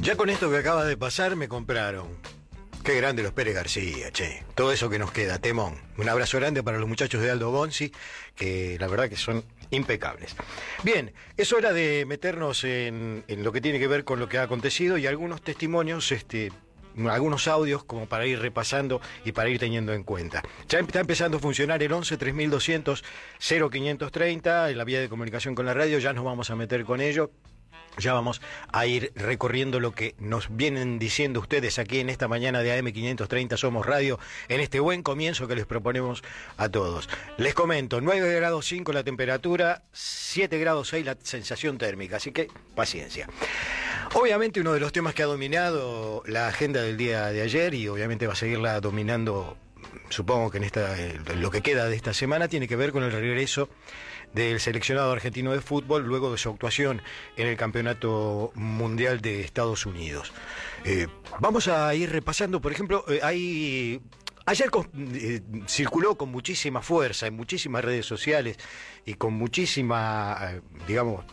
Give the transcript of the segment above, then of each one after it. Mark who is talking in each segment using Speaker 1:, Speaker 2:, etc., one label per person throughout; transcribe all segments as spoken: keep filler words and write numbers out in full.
Speaker 1: Ya con esto que acaba de pasar me compraron. Qué grande los Pérez García, che. Todo eso que nos queda, temón. Un abrazo grande para los muchachos de Aldo Bonzi, que la verdad que son impecables. Bien, es hora de meternos en, en lo que tiene que ver con lo que ha acontecido y algunos testimonios, este, algunos audios como para ir repasando y para ir teniendo en cuenta. Ya está empezando a funcionar el once tres mil doscientos cero quinientos treinta en la vía de comunicación con la radio, ya nos vamos a meter con ello. Ya vamos a ir recorriendo lo que nos vienen diciendo ustedes aquí en esta mañana de A M quinientos treinta Somos Radio, en este buen comienzo que les proponemos a todos. Les comento, nueve grados cinco la temperatura, siete grados seis la sensación térmica, así que paciencia. Obviamente uno de los temas que ha dominado la agenda del día de ayer y obviamente va a seguirla dominando, supongo que en esta, en lo que queda de esta semana, tiene que ver con el regreso del seleccionado argentino de fútbol luego de su actuación en el Campeonato Mundial de Estados Unidos. Eh, vamos a ir repasando, por ejemplo, eh, hay... Ayer con, eh, circuló con muchísima fuerza en muchísimas redes sociales y con muchísima, eh, digamos,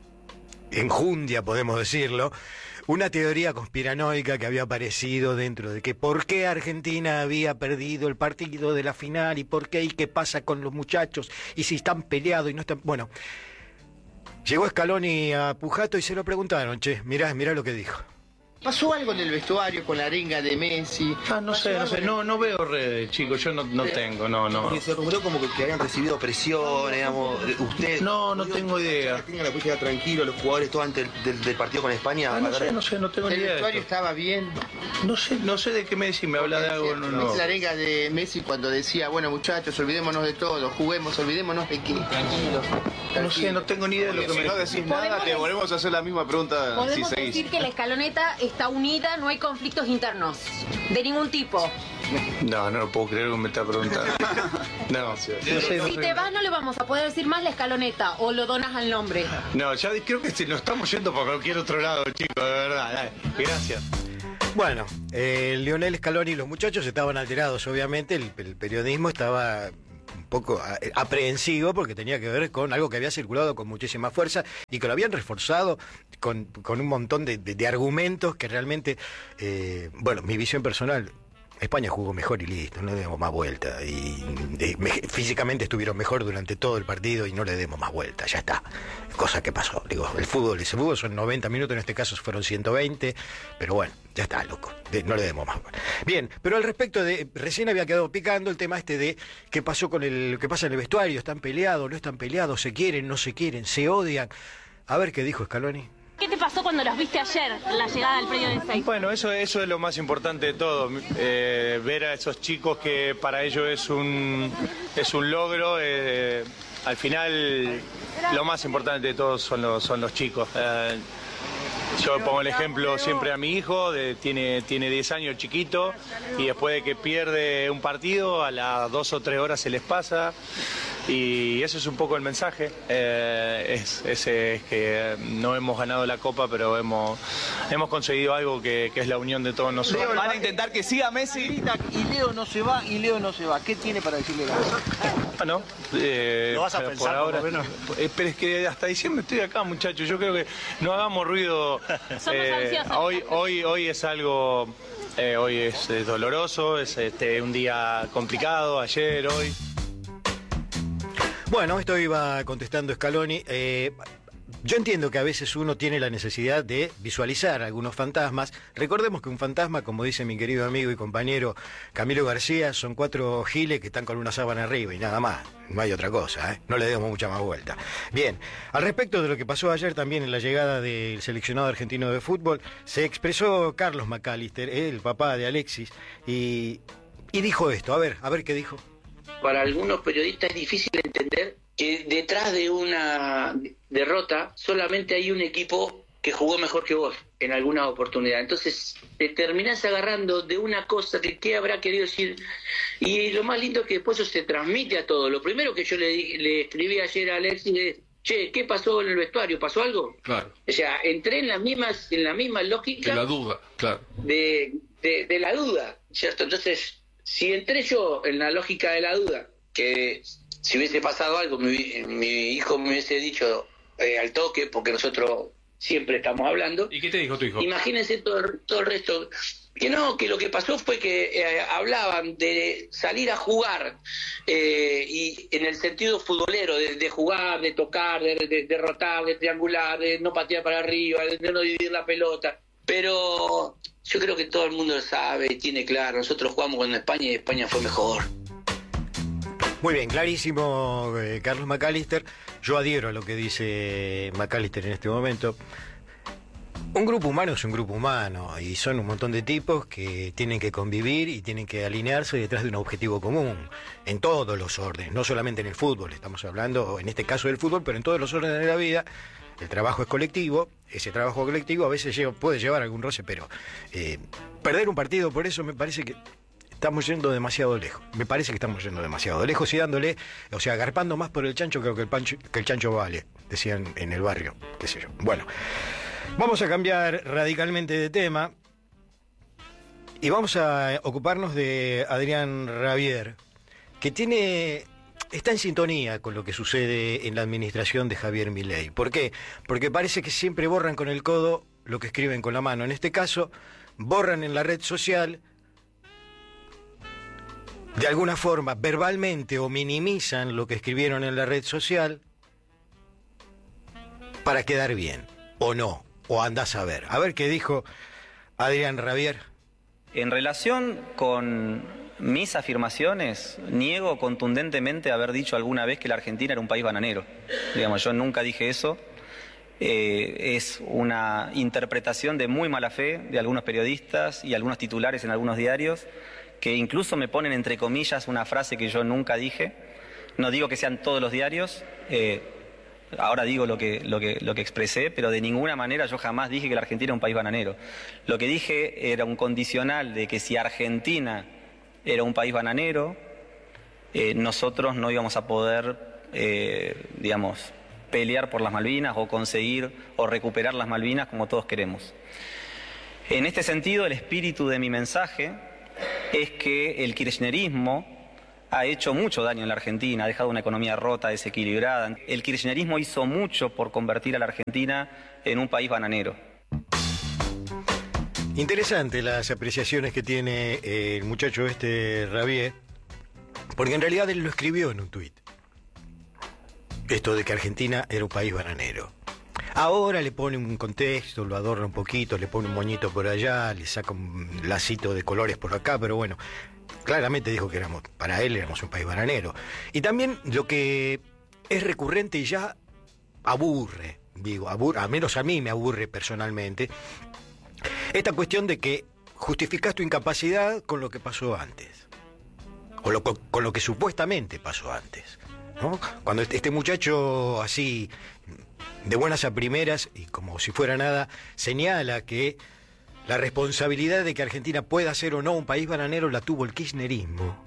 Speaker 1: enjundia, podemos decirlo, una teoría conspiranoica que había aparecido dentro de que por qué Argentina había perdido el partido de la final y por qué y qué pasa con los muchachos y si están peleados y no están... Bueno, llegó Scaloni a Pujato y se lo preguntaron, che, mirá, mirá lo que dijo.
Speaker 2: ¿Pasó algo en el vestuario con la arenga de Messi?
Speaker 3: Ah, no sé, no sé, no, no veo redes, chicos, yo no, no tengo, no, no.
Speaker 4: Porque se rumoró como que, que habían recibido presión, digamos, usted...
Speaker 3: No, no tengo idea.
Speaker 4: Que tengan la posibilidad tranquilo los jugadores todo antes del, del, del partido con España.
Speaker 3: Ah, no sé, no sé, no tengo ni
Speaker 2: ¿El
Speaker 3: idea.
Speaker 2: vestuario
Speaker 3: de esto.
Speaker 2: estaba bien?
Speaker 3: No sé, no sé de qué me decís, me habla de algo, no, no.
Speaker 2: Es la arenga de Messi cuando decía, bueno muchachos, olvidémonos de todo, juguemos, olvidémonos de que... Tranquilos.
Speaker 3: No sé, no tengo ni idea de lo que
Speaker 5: Si
Speaker 3: me
Speaker 5: no
Speaker 3: decís.
Speaker 5: decís nada, te volvemos a hacer la misma pregunta si
Speaker 6: Podemos
Speaker 5: seguís.
Speaker 6: decir que la escaloneta está unida, no hay conflictos internos, de ningún tipo.
Speaker 3: No, no lo puedo creer que me está preguntando. No, no sé, no
Speaker 6: Si
Speaker 3: sé.
Speaker 6: te vas no le vamos a poder decir más la escaloneta o lo donas al nombre.
Speaker 3: No, ya creo que nos estamos yendo por cualquier otro lado, chicos, de verdad. Dale, gracias.
Speaker 1: Bueno, eh, Lionel Scaloni y los muchachos estaban alterados, obviamente, el, el periodismo estaba un poco aprehensivo porque tenía que ver con algo que había circulado con muchísima fuerza y que lo habían reforzado con, con un montón de, de, de argumentos que realmente, eh, bueno, mi visión personal, España jugó mejor y listo, no le demos más vuelta. Y, y me, físicamente estuvieron mejor durante todo el partido y no le demos más vuelta, ya está. Cosa que pasó, digo, el fútbol, ese fútbol son noventa minutos, en este caso fueron ciento veinte, pero bueno, ya está, loco, de, no le demos más vuelta. Bien, pero al respecto de, recién había quedado picando el tema este de qué pasó con el, qué pasa en el vestuario, están peleados, no están peleados, se quieren, no se quieren, se odian. A ver qué dijo Scaloni.
Speaker 7: ¿Qué te pasó cuando los viste ayer, la llegada del predio de seis?
Speaker 3: Bueno, eso, eso es lo más importante de todo, eh, ver a esos chicos que para ellos es un, es un logro, eh, al final lo más importante de todo son los, son los chicos. Eh, yo pongo el ejemplo siempre a mi hijo, de, tiene, tiene diez años, chiquito, y después de que pierde un partido, a las dos o tres horas se les pasa. Y eso es un poco el mensaje, eh, es, es, es que no hemos ganado la Copa, pero hemos, hemos conseguido algo que, que es la unión de todos nosotros.
Speaker 4: Leo, van a intentar que siga Messi. Y Leo no se va, y Leo no se va. ¿Qué tiene para decirle a
Speaker 3: Bueno, eh,
Speaker 8: Lo vas a
Speaker 3: pero
Speaker 8: pensar,
Speaker 3: por ahora,
Speaker 8: por lo menos.
Speaker 3: eh, pero es que hasta diciembre estoy acá, muchachos. Yo creo que no hagamos ruido. eh,
Speaker 7: ansiosos.
Speaker 3: hoy, hoy, hoy es algo, eh, hoy es, es doloroso, es este, un día complicado, ayer, hoy.
Speaker 1: Bueno, esto iba contestando Scaloni. Eh, yo entiendo que a veces uno tiene la necesidad de visualizar algunos fantasmas. Recordemos que un fantasma, como dice mi querido amigo y compañero Camilo García, son cuatro giles que están con una sábana arriba y nada más. No hay otra cosa, ¿eh? No le demos mucha más vuelta. Bien, al respecto de lo que pasó ayer también en la llegada del seleccionado argentino de fútbol, se expresó Carlos McAllister, el papá de Alexis, y, y dijo esto. A ver, a ver qué dijo.
Speaker 9: Para algunos periodistas es difícil entender que detrás de una derrota solamente hay un equipo que jugó mejor que vos en alguna oportunidad. Entonces te terminás agarrando de una cosa que qué habrá querido decir. Y lo más lindo es que después eso se transmite a todo. Lo primero que yo le, di, le escribí ayer a Alexis es, che, ¿qué pasó en el vestuario? ¿Pasó algo?
Speaker 10: Claro.
Speaker 9: O sea, entré en las mismas, en la misma lógica
Speaker 10: De la duda, claro.
Speaker 9: de, de, de la duda, ¿cierto? Entonces, si entré yo en la lógica de la duda, que si hubiese pasado algo, mi, mi hijo me hubiese dicho eh, al toque, porque nosotros siempre estamos hablando.
Speaker 8: ¿Y qué te dijo tu hijo?
Speaker 9: Imagínense todo, todo el resto. Que no, que lo que pasó fue que eh, hablaban de salir a jugar, eh, y en el sentido futbolero, de, de jugar, de tocar, de, de derrotar, de triangular, de no patear para arriba, de, de no dividir la pelota. Pero yo creo que todo el mundo lo sabe y tiene claro. Nosotros jugamos con España y España fue mejor.
Speaker 1: Muy bien, clarísimo, eh, Carlos McAllister. Yo adhiero a lo que dice McAllister en este momento. Un grupo humano es un grupo humano y son un montón de tipos que tienen que convivir y tienen que alinearse detrás de un objetivo común, en todos los órdenes, no solamente en el fútbol, estamos hablando en este caso del fútbol, pero en todos los órdenes de la vida. El trabajo es colectivo, ese trabajo colectivo a veces lleva, puede llevar algún roce, pero eh, perder un partido por eso me parece que estamos yendo demasiado lejos, me parece que estamos yendo demasiado lejos y dándole, o sea, agarpando más por el chancho que, que, el, pancho, que el chancho vale, decían en el barrio, qué sé yo. Bueno. Vamos a cambiar radicalmente de tema y vamos a ocuparnos de Adrián Rabier, que tiene está en sintonía con lo que sucede en la administración de Javier Milei. ¿Por qué? Porque parece que siempre borran con el codo lo que escriben con la mano. En este caso, borran en la red social, de alguna forma, verbalmente, o minimizan lo que escribieron en la red social para quedar bien, o no. O andás a ver. A ver qué dijo Adrián Rabier.
Speaker 10: En relación con mis afirmaciones, niego contundentemente haber dicho alguna vez que la Argentina era un país bananero. Digamos, yo nunca dije eso. Eh, es una interpretación de muy mala fe de algunos periodistas y algunos titulares en algunos diarios que incluso me ponen entre comillas una frase que yo nunca dije. No digo que sean todos los diarios. Eh, Ahora digo lo que, lo, que, lo que expresé, pero de ninguna manera yo jamás dije que la Argentina era un país bananero. Lo que dije era un condicional de que si Argentina era un país bananero, eh, nosotros no íbamos a poder, eh, digamos, pelear por las Malvinas o conseguir o recuperar las Malvinas como todos queremos. En este sentido, el espíritu de mi mensaje es que el kirchnerismo ha hecho mucho daño en la Argentina, ha dejado una economía rota, desequilibrada. El kirchnerismo hizo mucho por convertir a la Argentina en un país bananero.
Speaker 1: Interesante las apreciaciones que tiene el muchacho este Rabier, porque en realidad él lo escribió en un tuit. Esto de que Argentina era un país bananero. Ahora le pone un contexto, lo adorna un poquito, le pone un moñito por allá, le saca un lacito de colores por acá, pero bueno, claramente dijo que éramos, para él éramos un país bananero. Y también lo que es recurrente y ya aburre, digo, aburre, al menos a mí me aburre personalmente, esta cuestión de que justificás tu incapacidad con lo que pasó antes, o lo, con lo que supuestamente pasó antes, ¿no? Cuando este muchacho así, de buenas a primeras, y como si fuera nada, señala que la responsabilidad de que Argentina pueda ser o no un país bananero la tuvo el kirchnerismo.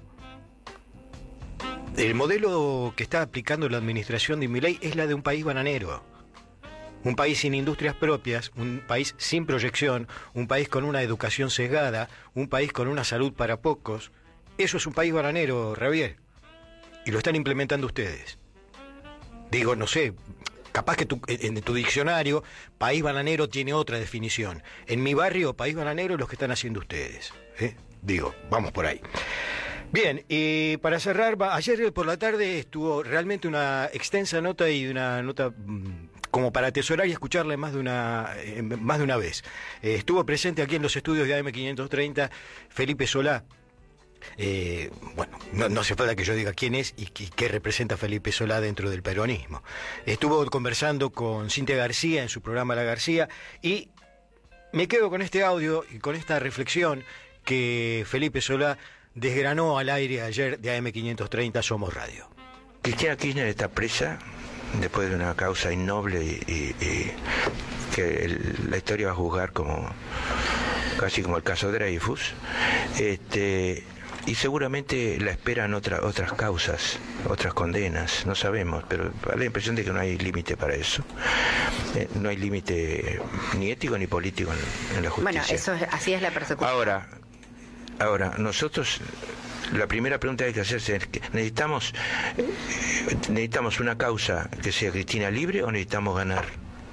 Speaker 1: El modelo que está aplicando la administración de Milei es la de un país bananero. Un país sin industrias propias, un país sin proyección, un país con una educación sesgada, un país con una salud para pocos. Eso es un país bananero, Rabier. Y lo están implementando ustedes. Digo, no sé, capaz que tu, en tu diccionario, país bananero tiene otra definición. En mi barrio, país bananero es lo que están haciendo ustedes. ¿eh? Digo, vamos por ahí. Bien, y para cerrar, ayer por la tarde estuvo realmente una extensa nota y una nota mmm, como para atesorar y escucharla más de una, eh, más de una vez. Eh, estuvo presente aquí en los estudios de A M quinientos treinta Felipe Solá. Eh, bueno, no, no hace falta que yo diga quién es y qué, qué representa Felipe Solá dentro del peronismo. Estuvo conversando con Cintia García en su programa La García y me quedo con este audio y con esta reflexión que Felipe Solá desgranó al aire ayer de A M quinientos treinta Somos Radio.
Speaker 11: Cristina Kirchner está presa después de una causa innoble y, y, y que el, la historia va a juzgar como casi como el caso Dreyfus. Este... Y seguramente la esperan otra, otras causas, otras condenas, no sabemos, pero da la impresión de que no hay límite para eso. Eh, no hay límite ni ético ni político en, en la justicia.
Speaker 12: Bueno, eso es, así es la persecución.
Speaker 11: Ahora, ahora nosotros, la primera pregunta que hay que hacerse es que necesitamos, eh, necesitamos una causa que sea Cristina libre o necesitamos ganar.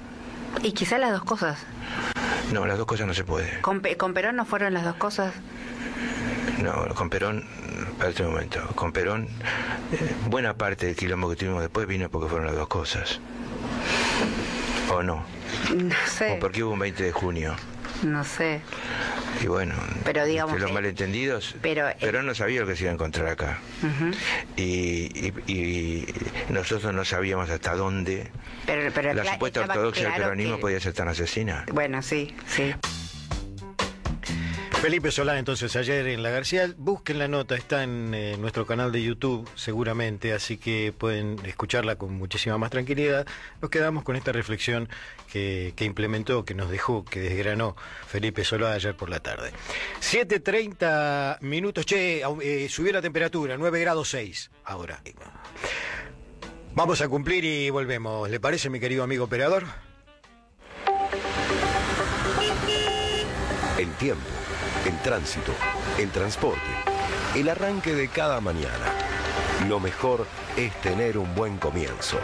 Speaker 8: Y quizá las dos cosas.
Speaker 11: No, las dos cosas no se puede.
Speaker 8: ¿Con, Pe- con Perón no fueron las dos cosas?
Speaker 11: No, con Perón, a este momento, con Perón, eh, buena parte del quilombo que tuvimos después vino porque fueron las dos cosas. ¿O no?
Speaker 8: No sé.
Speaker 11: O porque hubo un veinte de junio.
Speaker 8: No sé.
Speaker 11: Y bueno,
Speaker 8: pero digamos
Speaker 11: los
Speaker 8: que,
Speaker 11: malentendidos,
Speaker 8: pero,
Speaker 11: Perón no sabía lo que se iba a encontrar acá.
Speaker 8: Uh-huh.
Speaker 11: y, y, y nosotros no sabíamos hasta dónde
Speaker 8: pero, pero
Speaker 11: la
Speaker 8: cla-
Speaker 11: supuesta ortodoxia
Speaker 8: claro
Speaker 11: del peronismo
Speaker 8: que...
Speaker 11: podía ser tan asesina.
Speaker 8: Bueno, sí, sí.
Speaker 1: Felipe Solá, entonces, ayer en La García. Busquen la nota, está en eh, nuestro canal de YouTube, seguramente, así que pueden escucharla con muchísima más tranquilidad. Nos quedamos con esta reflexión que, que implementó, que nos dejó, que desgranó Felipe Solá ayer por la tarde. siete treinta minutos, che, eh, subió la temperatura, nueve grados seis ahora. Vamos a cumplir y volvemos. ¿Le parece, mi querido amigo operador?
Speaker 12: El tiempo, el tránsito, el transporte, el arranque de cada mañana. Lo mejor es tener un buen comienzo.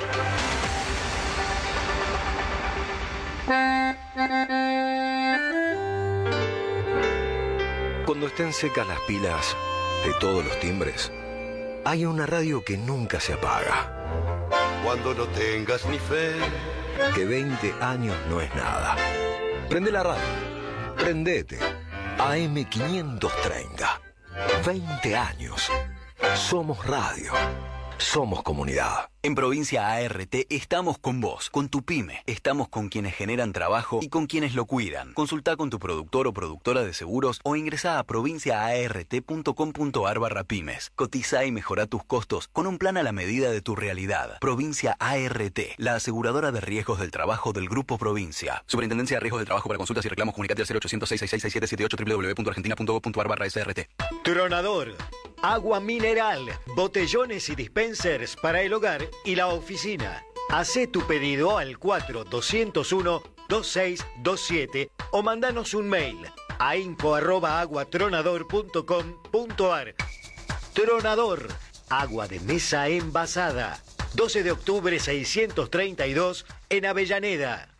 Speaker 12: Cuando estén secas las pilas de todos los timbres, hay una radio que nunca se apaga. Cuando no tengas ni fe, que veinte años no es nada. Prende la radio. Prendete. A M quinientos treinta. veinte años. Somos radio. Somos comunidad.
Speaker 13: En Provincia A R T estamos con vos, con tu pyme. Estamos con quienes generan trabajo y con quienes lo cuidan. Consultá con tu productor o productora de seguros o ingresá a provincia a r t punto com punto a r barra pymes. Cotiza y mejora tus costos con un plan a la medida de tu realidad. Provincia A R T, la aseguradora de riesgos del trabajo del Grupo Provincia. Superintendencia de Riesgos del Trabajo. Para consultas y reclamos, comunicate al cero ochocientos, seis seis seis, seis siete siete ocho, doble u doble u doble u punto argentina punto gov punto a r barra S R T.
Speaker 1: Tronador, agua mineral, botellones y dispensers para el hogar y la oficina. Hacé tu pedido al cuatro doscientos uno, veintiséis veintisiete o mandanos un mail a info arroba aguatronador punto com punto a r. Tronador, agua de mesa envasada. doce de octubre seiscientos treinta y dos en Avellaneda.